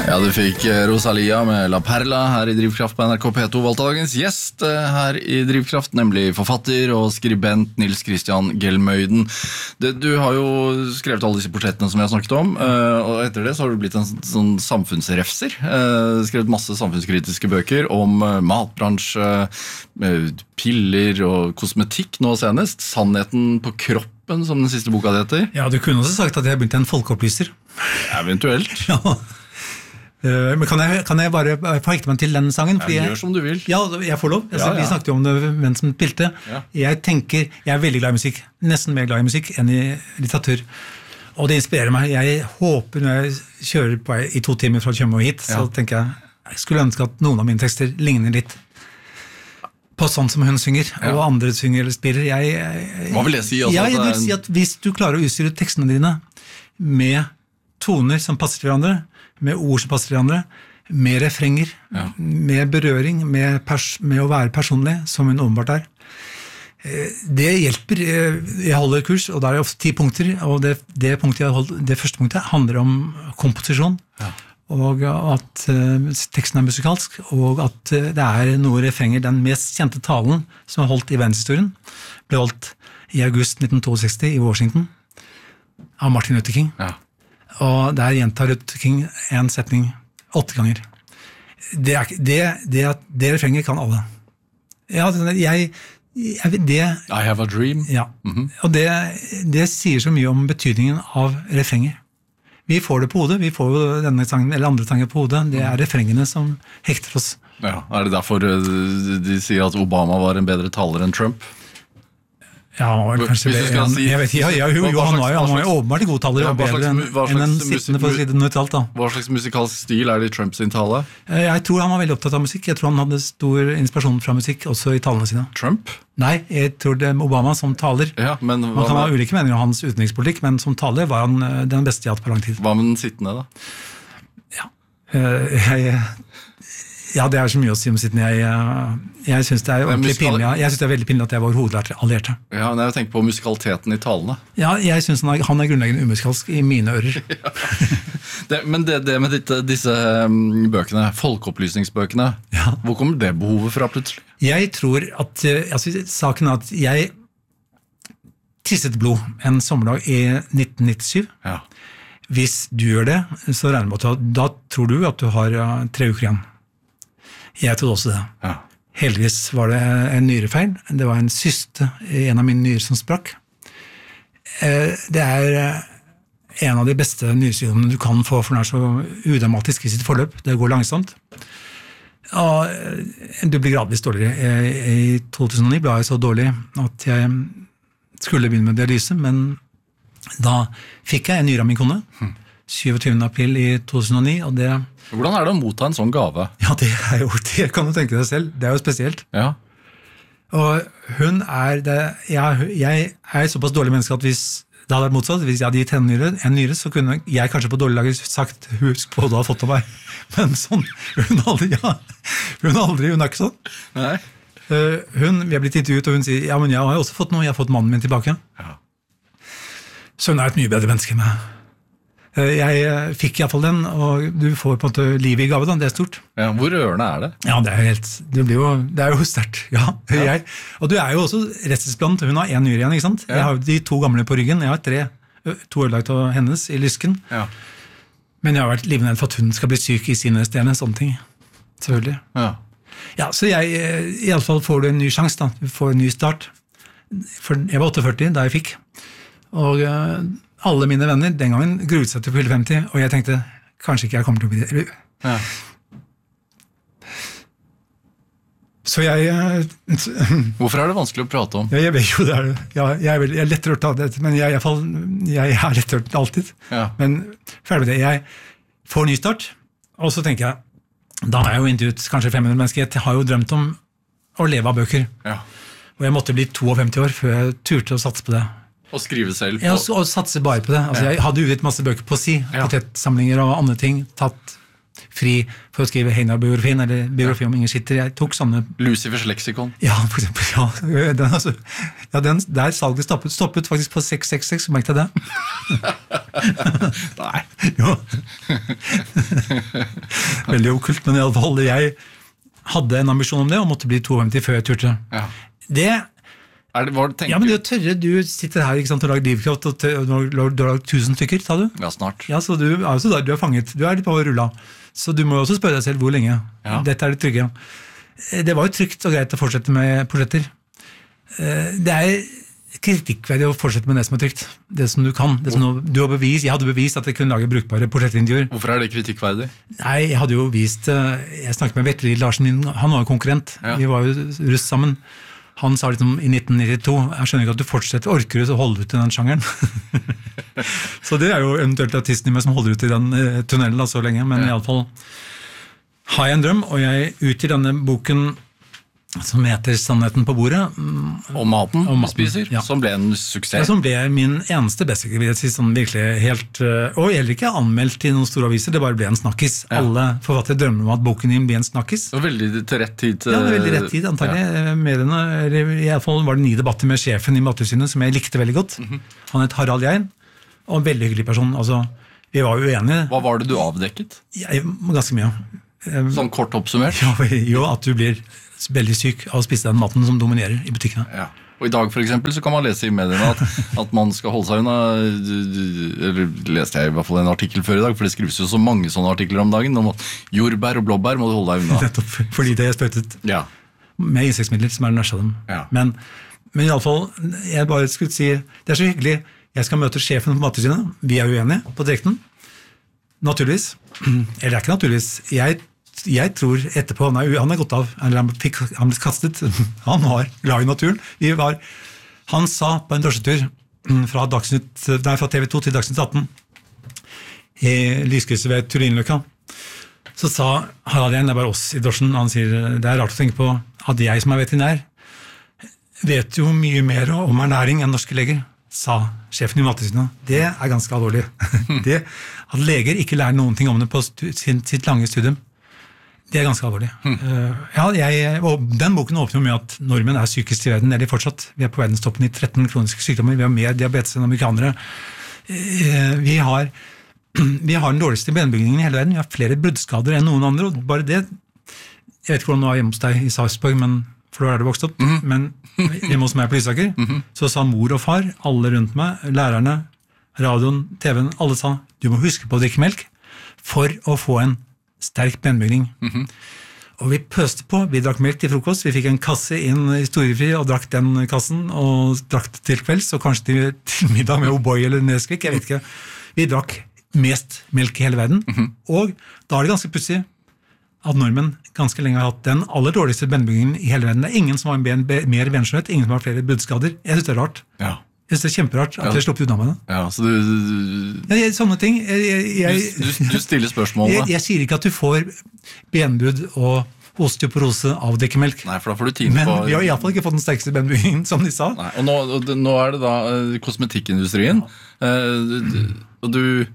Ja, du fikk Rosalia med La Perla her i Drivkraft på NRK P2. Valgte dagens gjest her i Drivkraft, nemlig forfatter og skribent Nils Christian Gelmøyden. Du har jo skrevet alle disse portrettene som vi har snakket om, og etter det så har du blitt en sånn samfunnsrefser. Skrevet masse samfunnskritiske bøker om matbransje, piller og kosmetikk nå senest. Sannheten på kroppen, som den siste boka det heter. Ja, du kunne også sagt at jeg har begynt en folkeopplyser. Eventuelt. Ja. Men kan jeg bare forhekte meg til den sangen? Ja, gjør som du vil. Ja, jeg får lov. Vi snakket jo om det mens den spilte. Ja. Jeg er veldig glad i musikk. Nesten mer glad i musikk enn i litteratur. Og det inspirerer meg. Jeg håper når jeg kjører på i 2 timer fra Tjøme og hit, så tenker jeg skulle ønske at noen av mine tekster ligner litt på sånn som hun synger, og andre synger eller spiller. Hva vil jeg si? Altså, jeg vil si at hvis du klarer å utstyre tekstene dine med toner som passer til hverandre, med ord som passer til hverandre, med refrenger, med berøring, med å være personlig, som hun åpenbart er. Det hjelper. Jeg holder kurs, og da er det ofte 10 punkter, og det første punktet handler om komposisjon, og at teksten er musikalsk, og at det er noe refrenger. Den mest kjente talen som er holdt i verdenshistorien ble holdt i august 1962 i Washington av Martin Luther King. Ja. Og der gjentar Luther King en setning 8 ganger. Det refrenger kan alle. Ja, I have a dream. Ja, og det sier så mye om betydningen av refrenger. Vi får det på hodet, vi får jo denne sangen, eller andre sanger på hodet. Det er refrengene som hekter oss. Ja, er det derfor de sier at Obama var en bedre taler enn Trump? Ja, kanskje det. Jeg vet ikke, han var jo åpenbart en god taler, bedre enn en sittende for å si det nøytralt da. Hva slags musikalsk stil er det i Trumps tale? Jeg tror han var veldig opptatt av musikk. Jeg tror han hadde stor inspirasjon fra musikk også i talene sine. Trump? Nei, jeg tror det er Obama som taler. Ja, man kan ha ulike meninger om hans utenrikspolitikk, men som taler var han den beste jeg hatt på lang tid. Hva med den sittende da? Ja, det er så mye å si om sittende. Jeg synes det er ordentlig pinlig. Jeg synes det er veldig pinlig at jeg var hovedallierte. Ja, men jeg tenker på musikaliteten i talene. Ja, jeg synes han er grunnleggende umusikalsk i mine ører. Men det med disse bøkene, folkeopplysningsbøkene, hvor kommer det behovet fra plutselig? Jeg tror at, saken er at jeg tisset blod en sommerdag i 1997. Ja. Hvis du gjør det, så regner jeg med at da tror du at du har 3 uker igjen. Jeg trodde også det. Ja. Heldigvis var det en nyrefeil. Det var en syste i en av mine nyrer som sprakk. Det er en av de beste nyresykdommene du kan få, for den er så udramatisk i sitt forløp. Det går langsomt. Og du blir gradvis dårligere. I 2009 ble jeg så dårlig at jeg skulle begynne med dialyse, men da fikk jeg en nyre av min kone. 27. april i 2009, og det... Hvordan er det å motta en sånn gave? Ja, det kan du tenke deg selv. Det er jo spesielt. Ja. Og hun er det... Jeg er såpass dårlig menneske at hvis det hadde vært motsatt, hvis jeg hadde gitt henne en nyre, så kunne jeg kanskje på dårlig lager sagt, husk på hva du har fått av meg. Men sånn, hun er ikke sånn. Nei. Vi har blitt intervjuet, og hun sier, ja, men jeg har også fått noe, jeg har fått mannen min tilbake. Ja. Så hun er et mye bedre menneske enn meg. Jeg fikk i hvert fall den, og du får på en måte livet i gave, det er stort. Ja, hvor rørende er det? Ja, det er jo sterkt, ja. Og du er jo også redselsblant, hun har 1 nyre igjen, ikke sant? Ja. Jeg har de 2 gamle på ryggen, jeg har 2 ødelagt av hennes i lysken. Ja. Men jeg har vært livredd for at hun skal bli syk i sine stene, sånne ting. Selvfølgelig. Ja. Ja, så i alle fall får du en ny sjans da, du får en ny start. For jeg var 48 da jeg fikk, og... alle mine venner den gangen gruet seg til å fylle 50, og jeg tenkte, kanskje ikke jeg kommer til å bli det. Ja. Så Hvorfor er det vanskelig å prate om? Ja, jeg vet jo det er det. Jeg er lett rørt av det, men jeg er lett rørt alltid. Ja. Men ferdig med det, jeg får ny start, og så tenker jeg, da har jeg jo intervjuet kanskje 500 mennesker, jeg har jo drømt om å leve av bøker. Ja. Og jeg måtte bli 52 år før jeg turte å satse på det. Og skrive selv på... Ja, og satse bare på det. Altså, jeg hadde uvitt masse bøker på å si, portrettsamlinger og andre ting, tatt fri for å skrive Heinar-biografien, eller biografi om Inger Schitter. Jeg tok sånne... Lucifers leksikon. Ja, for eksempel, ja. Der salget stoppet faktisk på 666, merkte jeg det? Nei. Jo. veldig okkult, men i alle fall, jeg hadde en ambisjon om det, og måtte bli 52 før jeg turte. Ja. Det tenker men det å tørre, du sitter her ikke sant, og lager drivkraft, og du har lagd 1000 stykker, sa du? Ja, snart. Ja, så du er fanget, du er litt på å rulle av. Så du må jo også spørre deg selv hvor lenge. Ja. Dette det trygge. Det var jo trygt og greit å fortsette med prosjekter. Det kritikkverdig å fortsette med det som trygt. Det som du kan. Det som du har bevist. Jeg hadde bevist at jeg kunne lage brukbare prosjektintervjuer. Hvorfor det kritikkverdig? Nei, jeg hadde jo vist, jeg snakket med Vetle Larsen, han var jo konkurrent. Ja. Vi var jo russ sammen. Han sa liksom i 1992, jeg skjønner ikke at du fortsetter, orker du å holde ut i den sjangeren? Så det jo eventuelt artisten i meg som holder ut i den tunnelen da, så lenge, men i alle fall har jeg en drøm, og jeg utgir denne boken som heter Sannheten på bordet. Om maten du spiser, ja. Som ble en suksess. Ja, som ble min eneste bestikker, vil jeg si, sånn virkelig helt, og heller ikke anmeldt i noen store aviser, det bare ble en snakkis. Ja. Alle forfattere drømmer om at boken din blir en snakkis. Det var veldig til rett tid. Ja, det var veldig rett tid, antagelig. Ja. Mediene, i alle fall var det 9 debatter med sjefen i Mattilsynet, som jeg likte veldig godt. Han het Harald Jein, og en veldig hyggelig person. Altså, vi var jo enige. Hva var det du avdekket? Ganske mye. Sånn kort oppsummert? Jo, at du blir veldig syk av å spise den maten som dominerer i butikkene. Ja. Og i dag for eksempel så kan man lese i mediene at man skal holde seg unna, eller leste jeg i hvert fall en artikkel før i dag, for det skrives jo så mange sånne artikler om dagen, om at jordbær og blåbær må du holde deg unna. Nettopp, fordi det sprøytet med insektmidler som den verste av dem. Ja. Men i alle fall, jeg bare skulle si, det så hyggelig, jeg skal møte sjefen på Mattilsynet, vi jo enige på direkten, naturligvis, eller ikke naturligvis, jeg tror etterpå, han gått av, eller han ble kastet, han var glad i naturen. Han sa på en drosjetur fra TV 2 til Dagsnytt 18 i lyskrysset ved Turinløkka, så sa Harald Jein, det bare oss i drosjen, han sier, det rart å tenke på at jeg som veterinær vet jo mye mer om ernæring enn norske leger, sa sjefen i Mattilsynet. Det ganske alvorlig. Det at leger ikke lærer noen ting om det på sitt lange studium, det ganske alvorlig. Og den boken åpner jo med at nordmenn sykest i verden, det de fortsatt. Vi på verdenstoppen i 13 kroniske sykdommer, vi har mer diabetes enn amerikanere. Vi har den dårligste benbyggingen i hele verden, vi har flere bruddskader enn noen andre, og bare det, jeg vet ikke hvordan det var hjemme hos deg i Sarpsborg, for da det vokst opp, men hjemme hos meg på Lysaker, så sa mor og far, alle rundt meg, lærerne, radioen, TV-en, alle sa, du må huske på å drikke melk for å få en sterk benbygning. Og vi pøste på, vi drakk melk til frokost, vi fikk en kasse inn i Storefri og drakk den kassen, og drakk det til kvelds, og kanskje til middag med O'boy eller Nesquik, jeg vet ikke. Vi drakk mest melk i hele verden, og da det ganske pussig at nordmenn ganske lenge har hatt den aller dårligste benbyggingen i hele verden. Det ingen som har mer benskjøtt, ingen som har flere bruddskader. Jeg synes det rart. Ja. Jeg synes det kjemperart at jeg slipper unna med det. Ja, så sånne ting. Du stiller spørsmålene. Jeg sier ikke at du får benbrudd og osteoporose av drikkemelk. Nei, for da får du time på... Men vi har i hvert fall ikke fått den sterkeste benbyggingen, som de sa. Nei, og nå det da kosmetikkindustrien. Og du...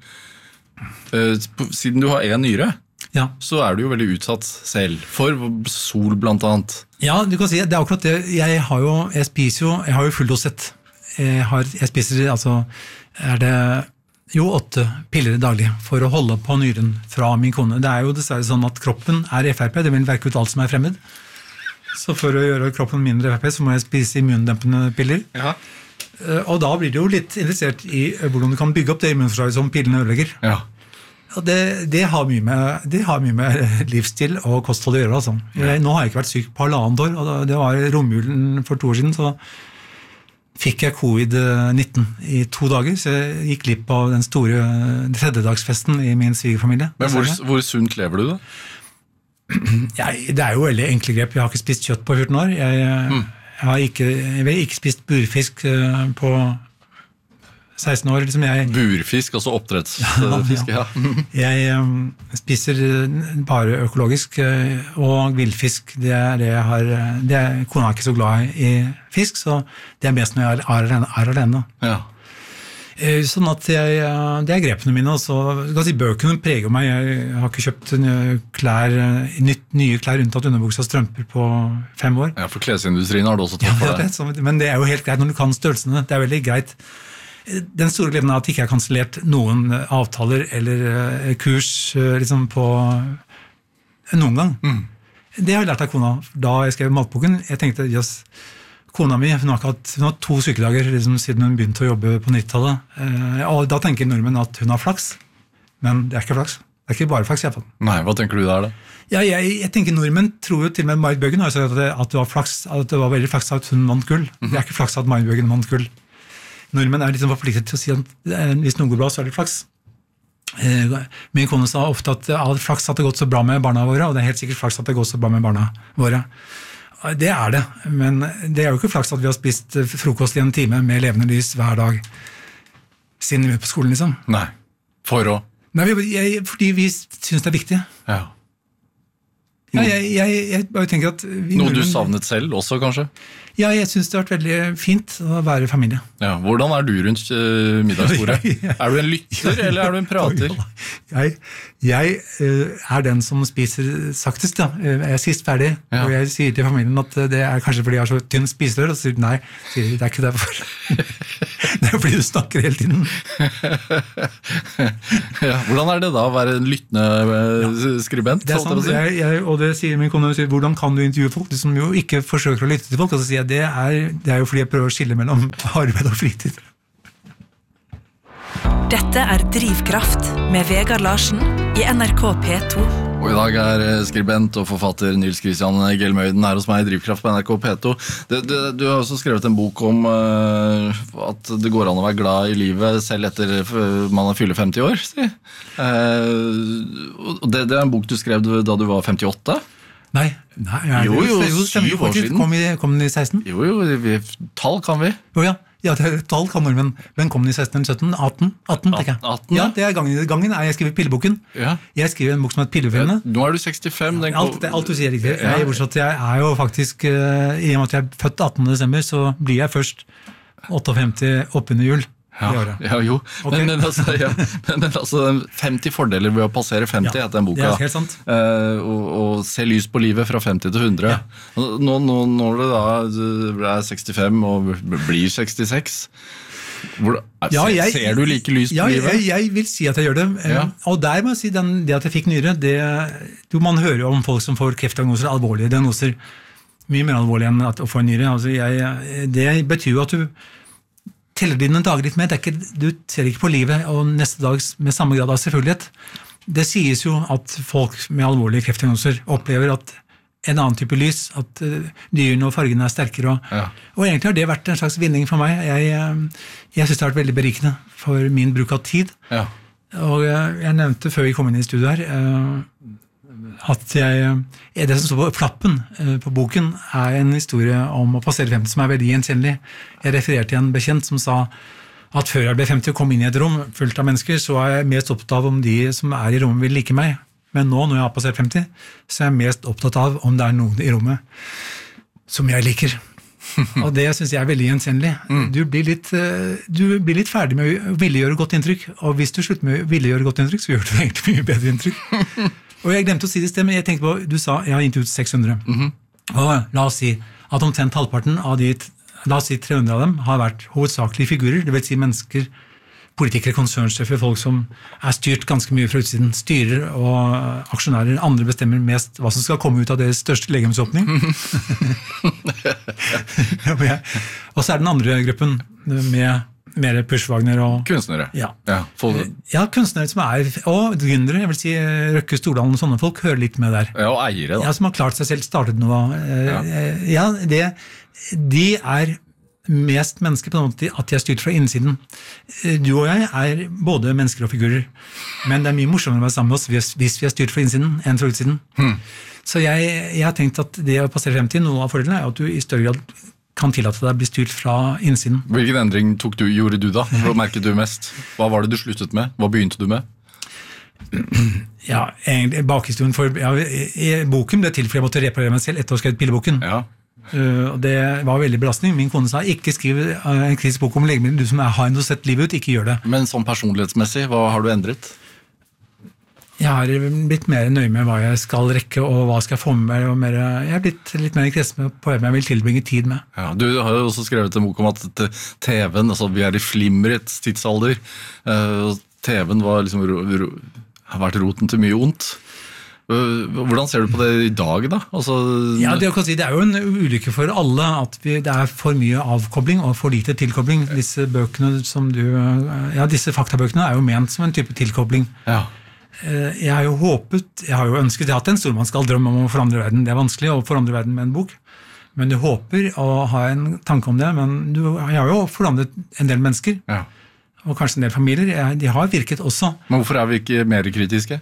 Siden du har en nyre, så du jo veldig utsatt selv. For sol, blant annet. Ja, du kan si, det akkurat det. Jeg har jo full dosett. Jeg spiser, det jo 8 piller daglig for å holde på nyren fra min kone. Det jo dessverre sånn at kroppen FRP, det vil verke ut alt som fremmed. Så for å gjøre kroppen mindre FRP, så må jeg spise immundempende piller. Ja. Og da blir du jo litt interessert i hvordan du kan bygge opp det immunforsvaret som pillene ødelegger. Ja. Og det har mye med livsstil og kosthold å gjøre. Altså. Nå har jeg ikke vært syk på 1,5 år, og det var romjulen for 2 år siden, så fikk jeg covid-19 i 2 dager, så jeg gikk glipp av den store tredjedagsfesten i min svigerfamilie. Men hvor sunt lever du da? Det jo veldig enkle grep. Jeg har ikke spist kjøtt på 14 år. Jeg har ikke spist burfisk på 16 år. Liksom burfisk, altså oppdrettsfisk? Ja. Jeg spiser bare økologisk, og villfisk, kona ikke så glad i fisk, så det mest når jeg alene. Ja. Sånn at det grepene mine, og så bøkene preger meg. Jeg har ikke kjøpt nye klær unntatt underbukser og strømper på 5 år. Ja, for klesindustrien har du også tatt for deg. Men det jo helt greit når du kan størrelsene, det veldig greit. Den store gleden at jeg ikke har kansellert noen avtaler eller kurs liksom på noen gang. Det har jeg lært av kona da jeg skrev matboken. Jeg tenkte, yes, kona mi, hun har 2 sykedager liksom, siden hun begynte å jobbe på 90-tallet. Og da tenker nordmenn at hun har flaks, men det er ikke flaks. Det er ikke bare flaks i hvert fall. Nei, hva tenker du der da? Ja, jeg tenker nordmenn tror jo til og med Marit Bjørgen har sagt at det var flaks, at det var veldig flaks at hun vant gull. Det er ikke flaks at Marit Bjørgen vant gull. Nordmenn er liksom forpliktet til å si at hvis noe går bra, så er det flaks. Min kone sa ofte at det er flaks at det har gått så bra med barna våre, og det er helt sikkert flaks at det går så bra med barna våre. Det er det, men det er jo ikke flaks at vi har spist frokost i en time med levende lys hver dag siden vi er på skolen, liksom. Nei, Nei, fordi vi synes det er viktig. Ja. Ja, jeg bare tenker at Noe du savnet selv også, kanskje? Ja, jeg synes det har vært veldig fint å være familie. Ja, hvordan er du rundt middagsbordet? Er du en lytter, eller er du en prater? Jeg er den som spiser saktest, da. Jeg er sist ferdig, og jeg sier til familien at det er kanskje fordi jeg har så tynn spisedør, og så sier de nei, det er ikke derfor. Det er fordi du snakker hele tiden. Ja, hvordan er det da å være en lyttende skribent? Det er sant, og det sier min kone, hvordan kan du intervjue folk? Du som jo ikke forsøker å lytte til folk, og så sier jeg det er jo fordi jeg prøver å skille mellom arbeid og fritid. Dette er Drivkraft med Vegard Larsen i NRK P2. Og i dag er skribent og forfatter Nils Christian Gelmøyden her hos meg i Drivkraft på NRK P2. Du har også skrevet en bok om at det går an å være glad i livet selv etter man har fyller 50 år. Det er en bok du skrev da du var 58? Nei, jo, 7 år siden. Kom den i 16? Jo, tall kan vi. Ja, tall kan nordmenn. Men kom den i 16 eller 17? 18 tenker jeg. 18, ja, det er gangen er jeg skriver pilleboken. Ja. Jeg skriver en bok som heter Pillefilmene. Nå er du 65. Alt du sier riktig. Jeg er jo faktisk, i og med at jeg er født 18. desember, så blir jeg først 58 oppunder jul. Ja, jo. Okay. Men altså 50 fordeler ved å passere 50 etter den boka. Det er helt sant. Og se lys på livet fra 50 til 100. Ja. Når du da er 65 og blir 66, ser du like lys på livet? Ja, jeg vil si at jeg gjør det. Og der må jeg si, det at jeg fikk nyre, man hører jo om folk som får kreftdiagnoser, alvorlige diagnoser, mye mer alvorlige enn å få en nyre. Altså, det betyr jo at du teller dine dager litt mer. Du ser ikke på livet og neste dag med samme grad av selvfølgelighet. Det sies jo at folk med alvorlige kreftdiagnoser opplever at en annen type lys, at dyrene og fargene er sterkere. Og egentlig har det vært en slags vinning for meg. Jeg synes det har vært veldig berikende for min bruk av tid. Og jeg nevnte før vi kom inn i studiet her, at det som står på flappen på boken er en historie om å passere 50 som er veldig gjenkjennelig. Jeg refererte til en bekjent som sa at før jeg ble 50 og kom inn i et rom fullt av mennesker, så er jeg mest opptatt av om de som er i rommet vil like meg. Men nå, når jeg har passert 50, så er jeg mest opptatt av om det er noen i rommet som jeg liker. Og det synes jeg er veldig gjenkjennelig. Du blir litt ferdig med å ville gjøre godt inntrykk, og hvis du slutter med å ville gjøre godt inntrykk, så gjør du egentlig mye bedre inntrykk. Og jeg glemte å si det i sted, men jeg tenkte på, du sa, jeg har intervjuet 600. Og la oss si at omtrent halvparten av la oss si 300 av dem har vært hovedsakelige figurer, det vil si mennesker, politikere, konsernsjefer, folk som er styrt ganske mye fra utsiden, styrer og aksjonærer, andre bestemmer mest hva som skal komme ut av deres største legemsåpning. Og så er den andre gruppen med mer Pushwagner og kunstnere. Kunstnere som og gründere, jeg vil si Røkke Stordalen og sånne folk hører litt med der. Ja, og eiere da. Ja, som har klart seg selv, startet noe. De er mest mennesker på den måten at de er styrt fra innsiden. Du og jeg er både mennesker og figurer, men det er mye morsommere å være sammen med oss hvis vi er styrt fra innsiden enn fra utsiden. Så jeg har tenkt at det å passere 50, noe av fordelen er at du i større grad kan tillate deg å bli styrt fra innsiden. Hvilken endring gjorde du da? Hva merket du mest? Hva var det du sluttet med? Hva begynte du med? Ja, egentlig bakhistorien for boken ble til fordi jeg måtte reparere meg selv etter å ha skrevet pilleboken. Og det var veldig belastning. Min kone sa, ikke skriv en kritisk bok om legemiddel, du som har noe sett livet ut, ikke gjør det. Men sånn personlighetsmessig, hva har du endret? Jeg har blitt mer nøye med hva jeg skal rekke og hva skal jeg få med meg. Jeg har blitt litt mer kresen på hva jeg vil tilbringe tid med. Ja, du har jo også skrevet en bok om at TV-en, altså vi er i flimmerets tidsalder, TV-en har vært roten til mye ondt. Hvordan ser du på det i dag da? Altså... Ja, det er jo en ulykke for alle at det for mye avkobling og for lite tilkobling. Disse bøkene disse faktabøkene jo ment som en type tilkobling. Ja. Jeg har jo ønsket, jeg har hatt en stormannsgalldrøm om å forandre verden. Det vanskelig å forandre verden med en bok. Men du håper å ha en tanke om det, men jeg har jo forandret en del mennesker, og kanskje en del familier, de har virket også. Men hvorfor vi ikke mer kritiske?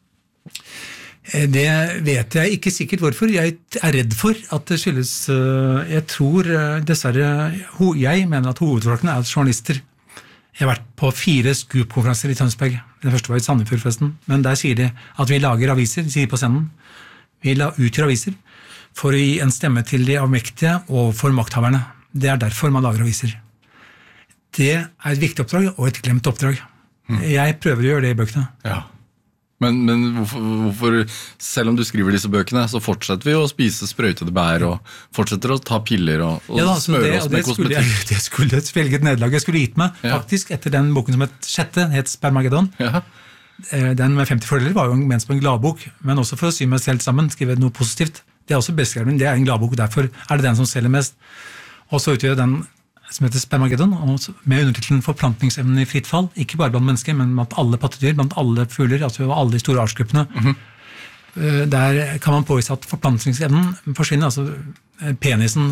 Det vet jeg ikke sikkert hvorfor. Jeg redd for at det skyldes, jeg tror dessverre, jeg mener at hovedårsaken at journalister. Jeg har vært på 4 Scoop-konferanser i Tønsberg. Den første var i Sandefjord forresten, men der sier de at vi lager aviser, de sier på scenen. Vi utgjør aviser for å gi en stemme til de avmektige og for makthaverne. Det derfor man lager aviser. Det et viktig oppdrag og et glemt oppdrag. Jeg prøver å gjøre det i bøkene. Ja. Men hvorfor, selv om du skriver disse bøkene, så fortsetter vi å spise sprøytede bær og fortsetter å ta piller og smøre oss med kosmetikk. Det skulle velge et nederlag. Jeg skulle gitt meg faktisk etter den boken som het Spermageddon. Ja. Den med 50 fordeler var jo ment som en gladbok, men også for å sy meg selv sammen, skrive noe positivt. Det også bestskrevet, det en gladbok, derfor det den som selger mest. Og så utgjør den som heter Spermageddon, med undertitelen Forplantningsevnen i fritt fall, ikke bare blant mennesker, men blant alle pattedyr, blant alle fugler, altså alle de store artsgruppene. Der kan man påvise at forplantningsevnen forsvinner, altså penisen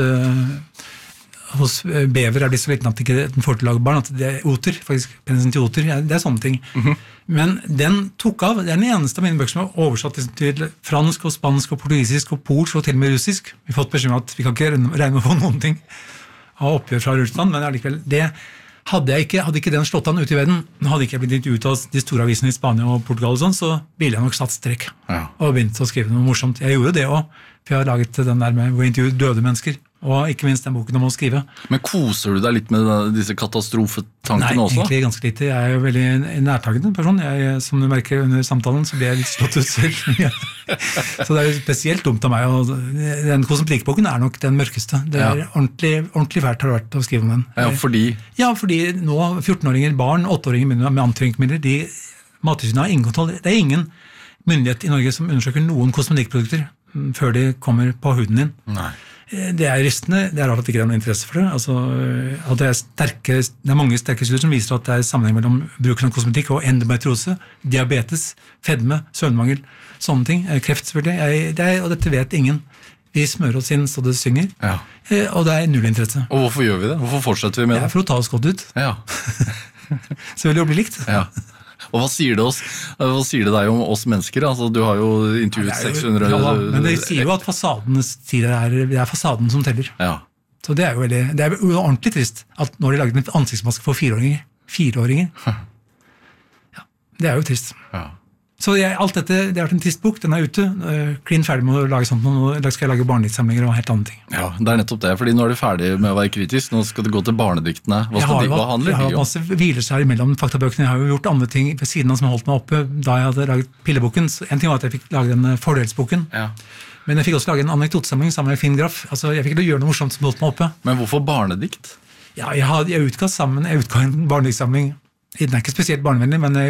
hos bever blitt så liten at den får til å lage barn, at det oter, faktisk penisen til oter, det sånne ting. Men den tok av, det den eneste av mine bøker som var oversatt til fransk og spansk og portugisisk og polsk og til og med russisk. Vi har fått beskjed om at vi kan ikke regne med å få noen ting av oppgjør fra Russland, men allikevel, det hadde ikke den slått an ute i verden, hadde ikke jeg blitt ut av de store avisene i Spania og Portugal og sånn, så ville jeg nok satt strekk og begynt å skrive noe morsomt. Jeg gjorde det også, for jeg har laget den der med å intervjue døde mennesker, og ikke minst den boken om å skrive. Men koser du deg litt med disse katastrofetankene også? Nei, egentlig ganske lite. Jeg er jo veldig nærtagende person. Som du merker under samtalen, så blir jeg litt slått ut selv. Så det jo spesielt dumt av meg. Den kosmetikkboken nok den mørkeste. Det ordentlig fælt har det vært å skrive om den. Ja, fordi? Ja, fordi nå 14-åringer, barn, 8-åringer med antydningsmidler, Mattilsynet har ingen kontroll. Det ingen myndighet i Norge som undersøker noen kosmetikkprodukter før de kommer på huden din. Nei. Det rystende, det rart at det ikke noen interesse for det. Altså, at det mange sterke studier som viser at det sammenheng mellom bruken av kosmetikk og endometriose, diabetes, fedme, søvnmangel, sånne ting, kreft selvfølgelig. Og dette vet ingen. Vi smører oss inn så det synger, og det null interesse. Og hvorfor gjør vi det? Hvorfor fortsetter vi med det? For å ta oss godt ut. Ja. Så vil det jo bli likt. Ja. Og hva sier det deg om oss mennesker? Altså, du har jo intervjuet 600... Ja, men det sier jo at det fasaden som teller. Ja. Så det jo veldig, det jo ordentlig trist at når de laget en ansiktsmaske for 4-åringer. Ja, det jo trist. Ja. Så alt dette, det har vært en trist bok, den ute, klin ferdig med å lage sånt, nå skal jeg lage barnediktsamlinger og helt andre ting. Ja, det nettopp det, fordi nå du ferdig med å være kritisk, nå skal det gå til barnediktene. Hva handler de om? Jeg har masse hvileskjær mellom faktabøkene, jeg har jo gjort andre ting ved siden av som har holdt meg oppe, da jeg hadde laget pilleboken. En ting var at jeg fikk lage den fordelsboken, men jeg fikk også lage en anekdotesamling sammen med Finn Graff, altså jeg fikk ikke gjøre noe morsomt som holdt meg oppe. Men hvorfor barnedikt? Ja, jeg utga en barnediktsamling. Den ikke spesielt barnevennlig, men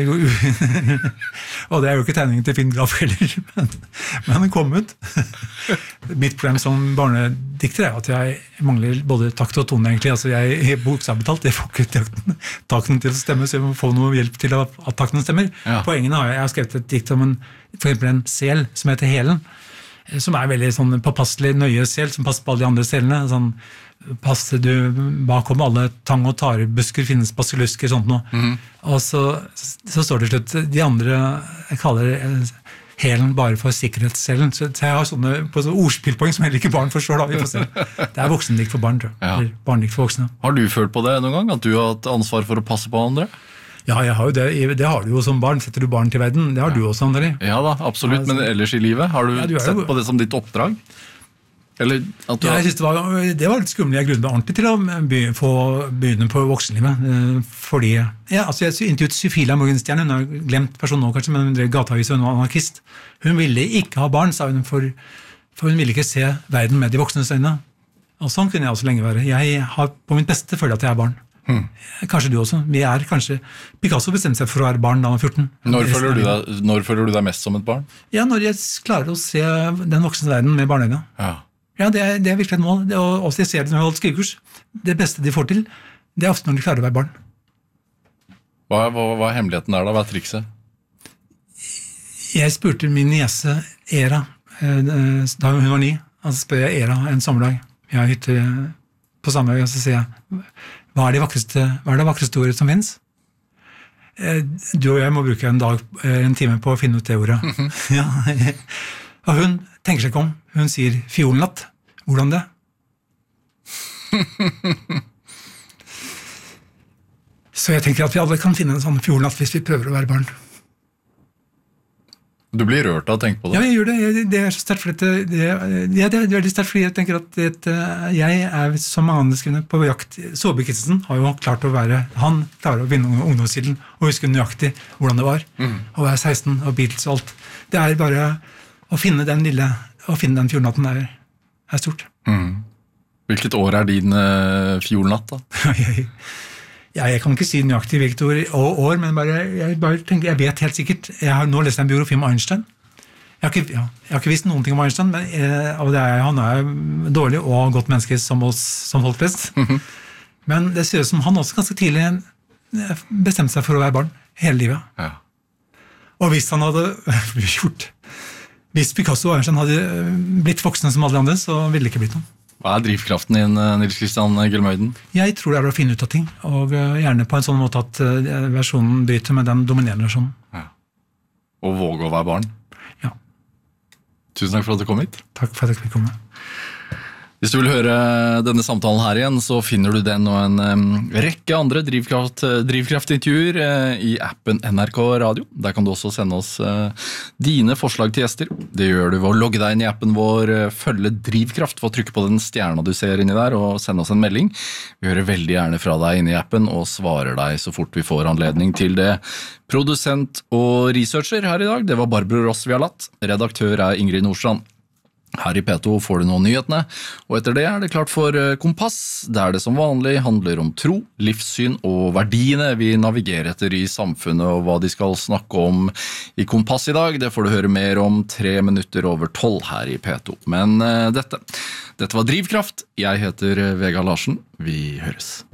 og det jo ikke tegningen til Finn Graff heller, men den kom ut. Mitt problem som barnedikter at jeg mangler både takt og tone egentlig, altså jeg bokstavelig talt, jeg får ikke takten til å stemme, så jeg må få noe hjelp til at takten stemmer. Ja. Poengene jeg har skrevet et dikt om for eksempel en sel som heter Helen, som veldig sånn påpasselig nøye sel, som passer på alle de andre selene, sånn passer du bakom alle tang- og tarebusker finnes basilusker sånt noe. Og så står det slutt de andre, jeg kaller Helen bare for sikkerhetsselen, så jeg har sånne ordspillpoeng som heller ikke barn forstår da, vi får se. Det voksendikt for barn, tror jeg. Eller barnedikt for voksne. Har du følt på det noen gang, at du har hatt ansvar for å passe på andre? Ja, jeg har jo det har du jo som barn. Setter du barn til verden, det har du også, André. Ja da, absolutt, men ellers i livet, har du sett på det som ditt oppdrag? Eller at du jeg synes det var litt skummelig. Jeg grunnet meg ordentlig til å begynne på voksenlivet. Fordi, jeg intervjuet Sofila Morgenstjerne, hun har glemt personen nå kanskje, men hun drev gateavis og hun var anarkist. Hun ville ikke ha barn, sa hun, for hun ville ikke se verden med de voksnes øyne. Og sånn kunne jeg også lenge være. Jeg har på mitt beste følt at jeg barn. Kanskje du også. Picasso bestemte seg for å være barn da han var 14. Når føler du deg mest som et barn? Ja, når jeg klarer å se den voksne verden med barneøyne. Ja, det er virkelig et mål. Og også jeg ser det når jeg holder skrivekurs. Det beste de får til, det er ofte når de klarer å være barn. Hva er hemmeligheten der da? Hva er trikset? Jeg spurte min niese Era, da hun var 9, og så spør jeg Era en sommerdag. Vi har hytte på samme dag, og så sier jeg, hva er det vakreste ordet som finnes? Du og jeg må bruke en time på å finne ut det ordet. Ja. Og hun tenker seg ikke om. Hun sier fiolenlatt. Hvordan det? Så jeg tenker at vi alle kan finne en sånn fiolenlatt hvis vi prøver å være barn. Du blir rørt av å tenke på det? Ja, jeg gjør det. Det er så sterkt fordi det er veldig sterkt fordi jeg tenker at jeg er som mange andre skrivende på jakt. Saabye Christensen har jo klart han klarer å vinne ungdomstiden og huske nøyaktig hvordan det var å være 16 og Beatles og alt. Det er bare å finne den fiolenatten er stort. Hvilket år er din fiolenatt da? Jeg kan ikke si nøyaktig hvilket år, men jeg tenker, jeg vet helt sikkert. Jeg har nå lest en biografi om Einstein. Jeg har ikke visst noen ting om Einstein, han er dårlig og godt menneske som folk flest. Men det ser ut som han også ganske tidlig bestemte seg for å være barn hele livet. Ja. Og hvis han hadde hvis Picasso og Einstein hadde blitt voksne som alle andre, så ville det ikke blitt noe. Hva er drivkraften din, Nils Kristian Gelmøyden? Jeg tror det er å finne ut av ting, og gjerne på en sånn måte at versjonen bryter med den dominerende versjonen. Ja. Og våge å være barn? Ja. Tusen takk for at du kom hit. Takk for at jeg fikk komme. Hvis du vil høre denne samtalen her igjen, så finner du den og en rekke andre drivkraftintervjuer i appen NRK Radio. Der kan du også sende oss dine forslag til gjester. Det gjør du ved å logge deg inn i appen vår, følge Drivkraft, for å trykke på den stjerna du ser inni der, og sende oss en melding. Vi hører veldig gjerne fra deg inne i appen, og svarer deg så fort vi får anledning til det. Produsent og researcher her i dag, det var Barbro Ross Vialat. Redaktør er Ingrid Nordstrand. Her i P2 får du nå nyhetene, og etter det er det klart for Kompass, der det som vanlig handler om tro, livssyn og verdiene vi navigerer etter i samfunnet, og hva de skal snakke om i Kompass i dag. Det får du høre mer om 11:03 her i P2. Men dette var Drivkraft. Jeg heter Vegard Larsen. Vi høres.